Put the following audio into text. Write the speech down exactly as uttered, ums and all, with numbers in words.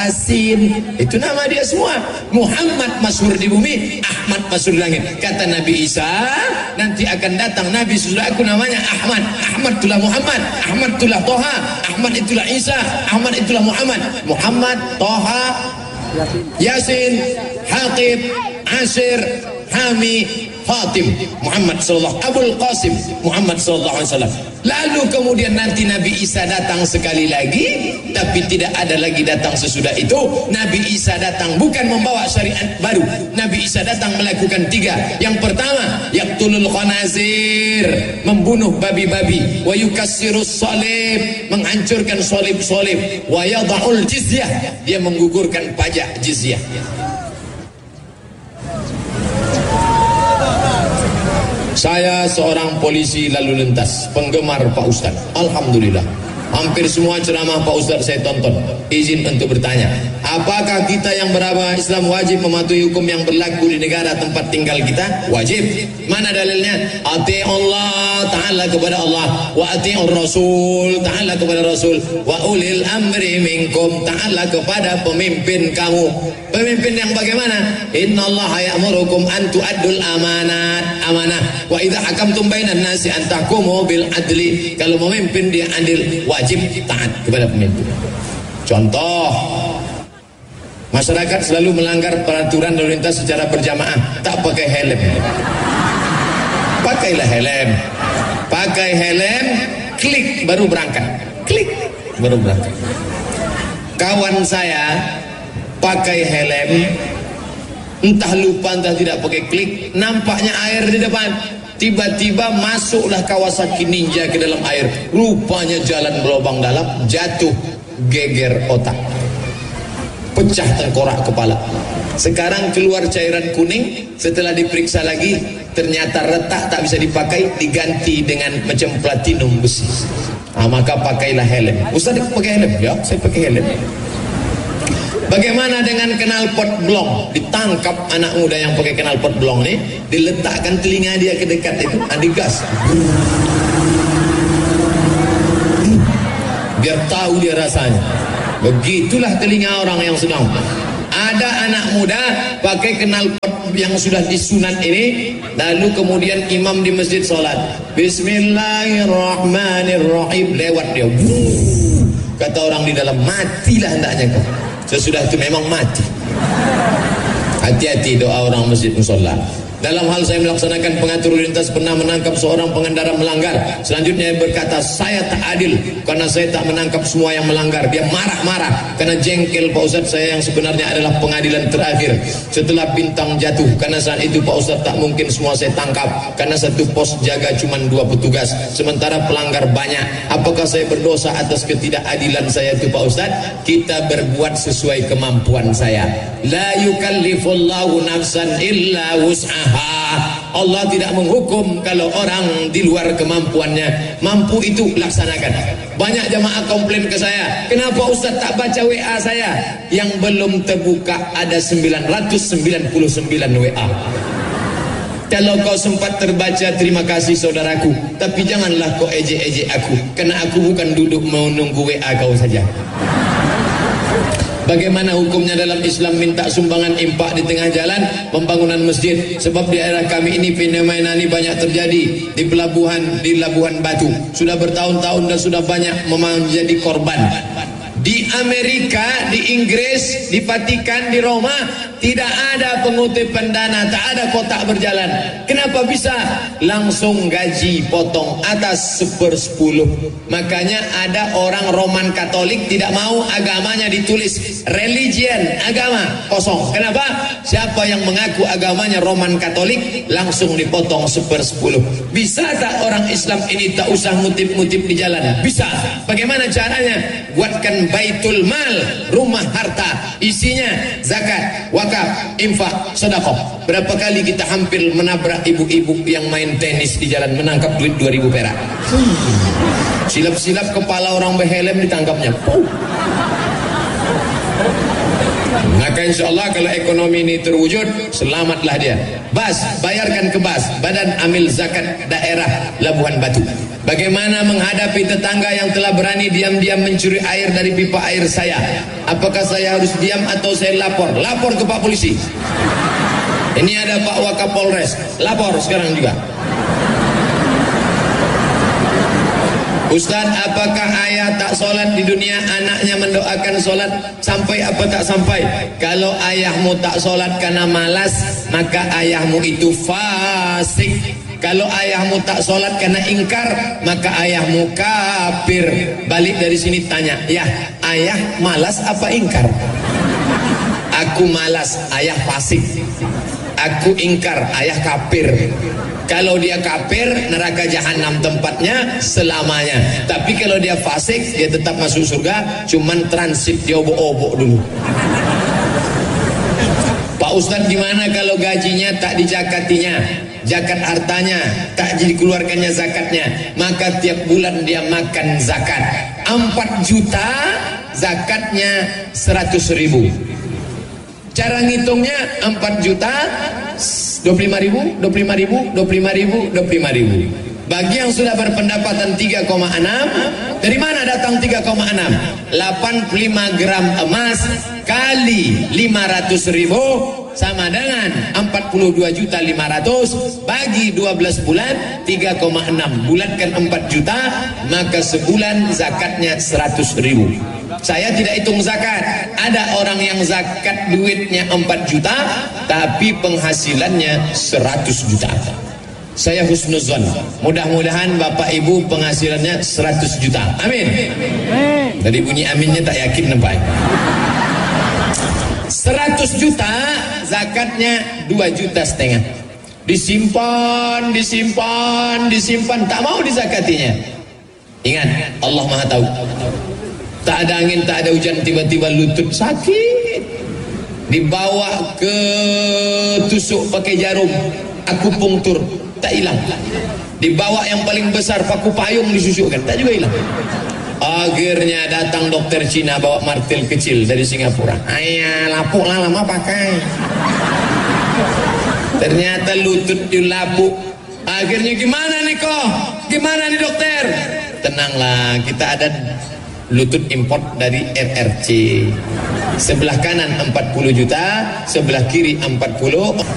Yasin, itu nama dia semua. Muhammad masyhur di bumi, Ahmad masyhur di langit. Kata Nabi Isa, nanti akan datang Nabi sesudah aku namanya Ahmad. Ahmad itulah Muhammad, Ahmad itulah Toha, Ahmad itulah Isa, Ahmad itulah Muhammad. Muhammad, Toha, Yasin, Hatib, Ashir, Hami, Fatim, Muhammad sallallahu Abul Qasim, Muhammad sallallahu alaihi wasallam. Lalu kemudian nanti Nabi Isa datang sekali lagi, tapi tidak ada lagi datang sesudah itu. Nabi Isa datang bukan membawa syariat baru. Nabi Isa datang melakukan tiga. Yang pertama, yaqtulul khanazir, membunuh babi-babi, wa yukassirus salib, menghancurkan salib-salib, wa yada'ul jizyah, dia menggugurkan pajak jizyah. Saya seorang polisi lalu lintas, penggemar Pak Ustadz. Alhamdulillah, hampir semua ceramah Pak Ustadz saya tonton. Izin untuk bertanya, apakah kita yang beragama Islam wajib mematuhi hukum yang berlaku di negara tempat tinggal kita? Wajib. Mana dalilnya? Ati Allah Ta'ala kepada Allah, wa ati'ur Rasul Ta'ala kepada Rasul, wa ulil amri minkum Ta'ala kepada pemimpin kamu. Pemimpin yang bagaimana? Inna Allah ya'murukum an tu'addul amanat, amanah, wa idza hakamtum bainan nasi an tahkumu bil adli. Kalau memimpin dia adil, wajib taat kepada pemimpin. Contoh, masyarakat selalu melanggar peraturan lalu lintas secara berjamaah, tak pakai helm. Pakailah helm. Pakai helm, klik baru berangkat. Klik baru berangkat. Kawan saya pakai helm, entah lupa entah tidak pakai klik, nampaknya air di depan. Tiba-tiba masuklah Kawasaki Ninja ke dalam air. Rupanya jalan berlubang dalam, jatuh, geger otak, pecah tengkorak kepala. Sekarang keluar cairan kuning. Setelah diperiksa lagi, ternyata retak, tak bisa dipakai, diganti dengan macam platinum besi. Nah, maka pakailah helm. Ustaz pakai helm? Ya, saya pakai helm. Bagaimana dengan knalpot blong? Ditangkap anak muda yang pakai knalpot blong nih, diletakkan telinga dia ke dekat itu, digas, biar tahu dia rasanya. Begitulah telinga orang yang sedang. Ada anak muda pakai knalpot yang sudah disunat ini, lalu kemudian imam di masjid sholat, Bismillahirrahmanirrahim, lewat dia. Wuh, kata orang di dalam, matilah hendaknya kau. Sesudah itu memang mati. Hati-hati doa orang masjid musola. Dalam hal saya melaksanakan pengatur lintas pernah menangkap seorang pengendara melanggar. Selanjutnya dia berkata, saya tak adil karena saya tak menangkap semua yang melanggar. Dia marah-marah karena jengkel Pak Ustadz, saya yang sebenarnya adalah pengadilan terakhir setelah bintang jatuh. Karena saat itu Pak Ustadz tak mungkin semua saya tangkap, karena satu pos jaga cuma dua petugas, sementara pelanggar banyak. Apakah saya berdosa atas ketidakadilan saya itu Pak Ustadz? Kita berbuat sesuai kemampuan saya. La yukallifullahu nafsan illa wus'aha. Allah tidak menghukum kalau orang di luar kemampuannya. Mampu itu laksanakan. Banyak jamaah komplain ke saya, kenapa Ustaz tak baca W A saya? Yang belum terbuka ada sembilan ratus sembilan puluh sembilan W A. Kalau kau sempat terbaca, terima kasih saudaraku, tapi janganlah kau ejek-ejek aku, karena aku bukan duduk menunggu W A kau saja. Bagaimana hukumnya dalam Islam minta sumbangan impak di tengah jalan pembangunan masjid? Sebab di daerah kami ini fenomena ini banyak terjadi di pelabuhan, di Labuhan Batu. Sudah bertahun-tahun dan sudah banyak menjadi korban. Di Amerika, di Inggris, di Vatikan, di Roma, tidak ada pengutipan dana, tak ada kotak berjalan. Kenapa bisa? Langsung gaji potong atas sepersepuluh. Makanya ada orang Roman Katolik tidak mau agamanya ditulis religion, agama, kosong. Kenapa? Siapa yang mengaku agamanya Roman Katolik langsung dipotong sepersepuluh. Bisa tak orang Islam ini tak usah ngutip-ngutip di jalan? Bisa. Bagaimana caranya? Buatkan baitul mal, rumah harta, isinya zakat, wakaf, infak, sedekah. Berapa kali kita hampir menabrak ibu-ibu yang main tenis di jalan, menangkap duit dua ribu perak. Silap-silap kepala orang berhelm ditangkapnya. Maka insya Allah kalau ekonomi ini terwujud, selamatlah dia. Bas, bayarkan ke Bas, Badan Amil Zakat Daerah Labuhan Batu. Bagaimana menghadapi tetangga yang telah berani diam-diam mencuri air dari pipa air saya? Apakah saya harus diam atau saya lapor? Lapor ke Pak Polisi. Ini ada Pak Wakapolres, lapor sekarang juga. Ustaz, apakah ayah tak sholat di dunia, anaknya mendoakan sholat, sampai apa tak sampai? Kalau ayahmu tak sholat karena malas, maka ayahmu itu fasik. Kalau ayahmu tak sholat karena ingkar, maka ayahmu kafir. Balik dari sini tanya, ya ayah malas apa ingkar? Aku malas, ayah fasik. Aku ingkar, ayah kafir. Kalau dia kafir, neraka jahanam tempatnya selamanya. Tapi kalau dia fasik, dia tetap masuk surga, cuman transit dia obok-obok dulu. Pak Ustadz, gimana kalau gajinya tak dijakatinya, zakat hartanya tak dikeluarkannya zakatnya, maka tiap bulan dia makan zakat empat juta, zakatnya seratus ribu. Cara ngitungnya empat juta, dua puluh lima ribu, dua puluh lima ribu, dua puluh lima ribu, dua puluh lima ribu. Bagi yang sudah berpendapatan tiga koma enam, dari mana datang tiga koma enam? delapan puluh lima gram emas kali lima ratus ribu sama dengan empat puluh dua juta lima ratus, bagi dua belas bulan tiga koma enam, bulatkan empat juta, maka sebulan zakatnya seratus ribu. Saya tidak hitung zakat. Ada orang yang zakat duitnya empat juta tapi penghasilannya seratus juta. Saya husnuzon, mudah-mudahan Bapak Ibu penghasilannya seratus juta. Amin. Dari bunyi aminnya tak yakin nampak. seratus juta, zakatnya dua juta setengah. Disimpan, disimpan, disimpan, tak mau dizakatinya. Ingat, Allah Maha tahu. Tak ada angin, tak ada hujan, tiba-tiba lutut sakit, dibawa ke tusuk pakai jarum, akupunktur, tak hilang. Dibawa yang paling besar, paku payung disusukkan, tak juga hilang. Akhirnya datang dokter Cina bawa martil kecil dari Singapura. Ayah, lapuk lah lama pakai. Ternyata lutut dilapuk. Akhirnya gimana nih kok? Gimana nih dokter? Tenanglah, kita ada lutut import dari R R C. Sebelah kanan empat puluh juta, sebelah kiri empat puluh.